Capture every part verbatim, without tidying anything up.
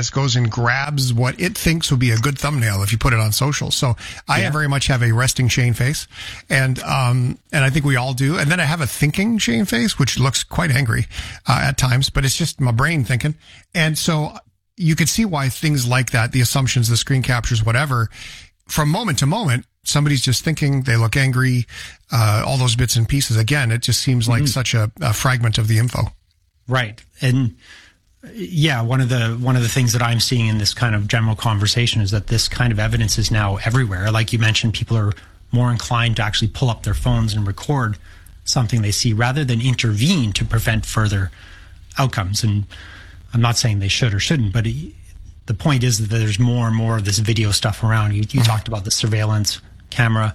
this goes and grabs what it thinks would be a good thumbnail if you put it on social. So I yeah. very much have a resting shame face, and um, and I think we all do. And then I have a thinking shame face, which looks quite angry uh, at times, but it's just my brain thinking. And so you could see why things like that, the assumptions, the screen captures, whatever, from moment to moment, somebody's just thinking, they look angry, uh, all those bits and pieces. Again, it just seems like mm-hmm. such a, a fragment of the info. Right. And yeah, one of the one of the things that I'm seeing in this kind of general conversation is that this kind of evidence is now everywhere. Like you mentioned, people are more inclined to actually pull up their phones and record something they see rather than intervene to prevent further outcomes. And I'm not saying they should or shouldn't, but it, the point is that there's more and more of this video stuff around. You, you mm-hmm. talked about the surveillance camera.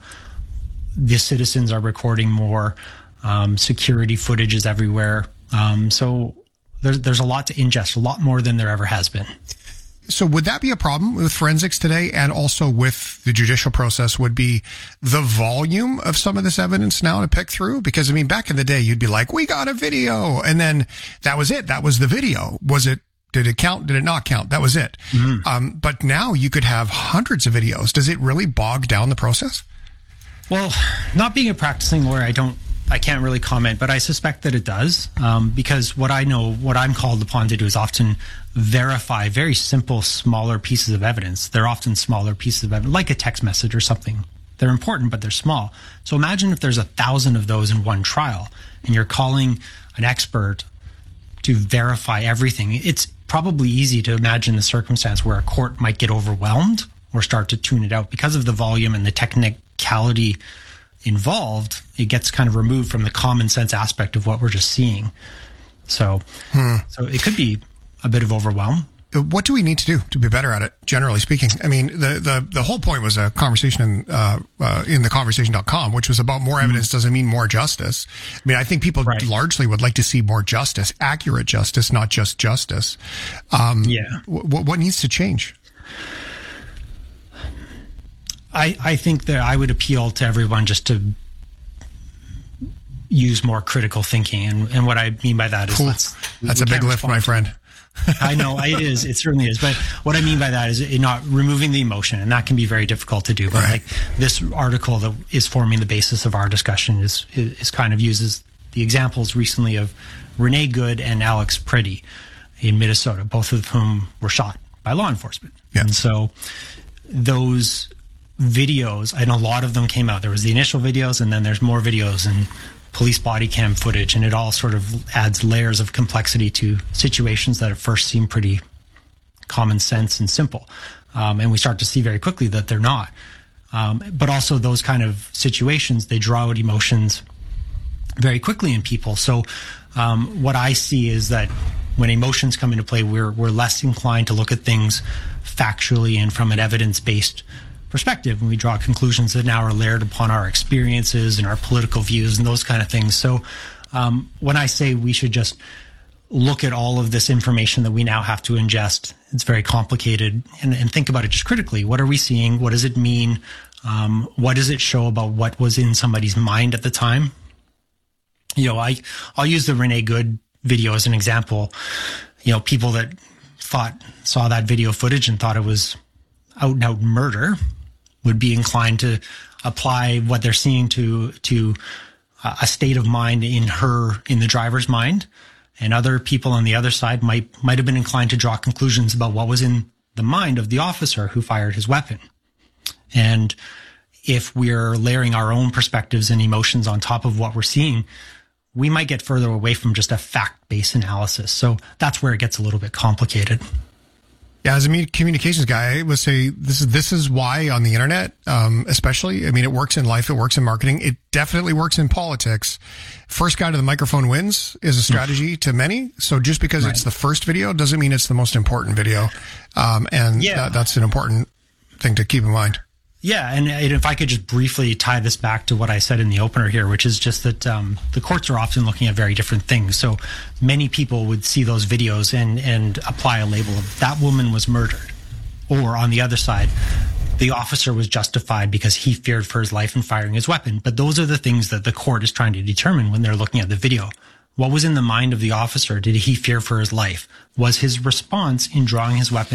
The citizens are recording more. Um, security footage is everywhere. Um, so there's, there's a lot to ingest, a lot more than there ever has been. So would that be a problem with forensics today, and also with the judicial process, would be the volume of some of this evidence now to pick through? Because, I mean, back in the day, you'd be like, we got a video, and then that was it. That was the video. Was it, did it count? Did it not count? That was it. Mm-hmm. Um, but now you could have hundreds of videos. Does it really bog down the process? Well, not being a practicing lawyer, I don't, I can't really comment, but I suspect that it does, um, because what I know, what I'm called upon to do is often verify very simple, smaller pieces of evidence. They're often smaller pieces of evidence, like a text message or something. They're important, but they're small. So imagine if there's a thousand of those in one trial, and you're calling an expert to verify everything. It's probably easy to imagine the circumstance where a court might get overwhelmed or start to tune it out because of the volume and the technicality involved. It gets kind of removed from the common sense aspect of what we're just seeing. So, hmm. so it could be a bit of overwhelm. What do we need to do to be better at it, generally speaking? I mean, the, the, the whole point was a conversation in, uh, uh, in the conversation dot com, which was about more evidence mm-hmm. doesn't mean more justice. I mean, I think people right. largely would like to see more justice, accurate justice, not just justice. Um, yeah. W- what needs to change? I, I think that I would appeal to everyone just to use more critical thinking. And, and what I mean by that is... Cool. Let's, That's a big lift, my friend. I know, it is. It certainly is. But what I mean by that is it not removing the emotion, and that can be very difficult to do. But right. like this article that is forming the basis of our discussion is, is kind of uses the examples recently of Renee Good and Alex Pretty in Minnesota, both of whom were shot by law enforcement. Yeah. And so those videos, and a lot of them came out. There was the initial videos, and then there's more videos and police body cam footage, and it all sort of adds layers of complexity to situations that at first seem pretty common sense and simple. Um, and we start to see very quickly that they're not. Um, but also those kind of situations, they draw out emotions very quickly in people. So um, what I see is that when emotions come into play, we're we're less inclined to look at things factually and from an evidence-based perspective, and we draw conclusions that now are layered upon our experiences and our political views and those kind of things. So um, when I say we should just look at all of this information that we now have to ingest, it's very complicated, and, and think about it just critically. What are we seeing? What does it mean? Um, what does it show about what was in somebody's mind at the time? You know, I, I'll use the Renee Good video as an example. You know, people that thought, saw that video footage and thought it was out and out murder would be inclined to apply what they're seeing to to uh, a state of mind in her, in the driver's mind. And other people on the other side might might have been inclined to draw conclusions about what was in the mind of the officer who fired his weapon. And if we're layering our own perspectives and emotions on top of what we're seeing, we might get further away from just a fact-based analysis. So that's where it gets a little bit complicated. Yeah, as a communications guy, I would say this is this is why on the internet, um, especially, I mean, it works in life, it works in marketing, it definitely works in politics. First guy to the microphone wins is a strategy to many. So just because right. it's the first video doesn't mean it's the most important video. Um, and yeah. that, that's an important thing to keep in mind. Yeah, and if I could just briefly tie this back to what I said in the opener here, which is just that um, the courts are often looking at very different things. So many people would see those videos and, and apply a label of that woman was murdered. Or on the other side, the officer was justified because he feared for his life in firing his weapon. But those are the things that the court is trying to determine when they're looking at the video. What was in the mind of the officer? Did he fear for his life? Was his response in drawing his weapon